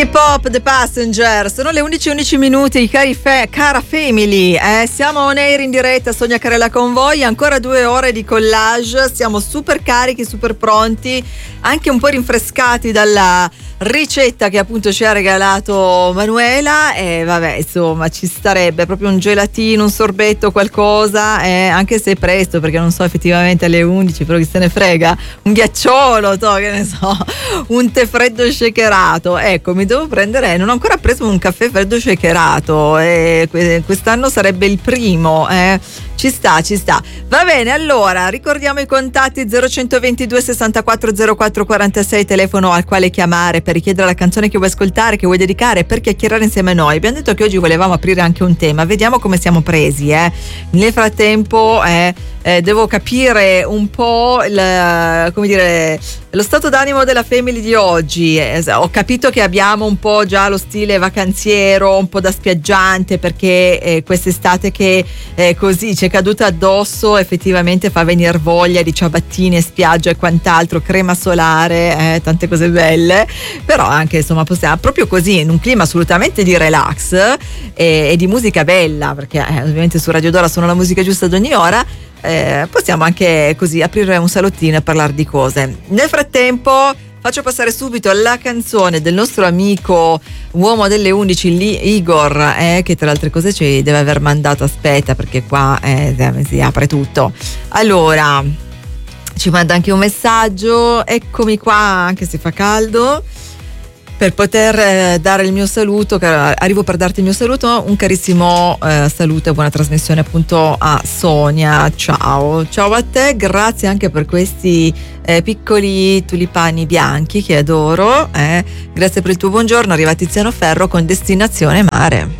Pop, The Passenger, sono le 11:11 minuti, cara family, siamo on air in diretta, Sonia Carella con voi, ancora 2 ore di collage, siamo super carichi, super pronti, anche un po' rinfrescati dalla ricetta che appunto ci ha regalato Manuela e vabbè, insomma, ci starebbe proprio un gelatino, un sorbetto, qualcosa, anche se presto, perché non so effettivamente alle 11, però chi se ne frega, un ghiacciolo, che ne so, un tè freddo shakerato, ecco, mi devo prendere, non ho ancora preso un caffè freddo shakerato e quest'anno sarebbe il primo, ci sta, va bene. Allora ricordiamo i contatti: 0122 64 04 46, telefono al quale chiamare per richiedere la canzone che vuoi ascoltare, che vuoi dedicare, per chiacchierare insieme a noi. Abbiamo detto che oggi volevamo aprire anche un tema, vediamo come siamo presi, nel frattempo devo capire un po' come dire, lo stato d'animo della family di oggi. Ho capito che abbiamo un po' già lo stile vacanziero, un po' da spiaggiante, perché quest'estate che così ci è caduta addosso effettivamente fa venire voglia di ciabattine, spiaggia e quant'altro, crema solare, tante cose belle, però anche insomma possiamo proprio così in un clima assolutamente di relax e di musica bella, perché ovviamente su Radio Dora suona la musica giusta ad ogni ora. Possiamo anche così aprire un salottino e parlare di cose. Nel frattempo faccio passare subito la canzone del nostro amico uomo delle 11 lì, Igor, che tra le altre cose ci deve aver mandato, aspetta perché qua si apre tutto. Allora ci manda anche un messaggio, eccomi qua, anche se fa caldo, per poter dare il mio saluto, arrivo per darti il mio saluto, un carissimo saluto e buona trasmissione appunto a Sonia. Ciao a te, grazie anche per questi piccoli tulipani bianchi che adoro, grazie per il tuo buongiorno. Arriva Tiziano Ferro con Destinazione Mare.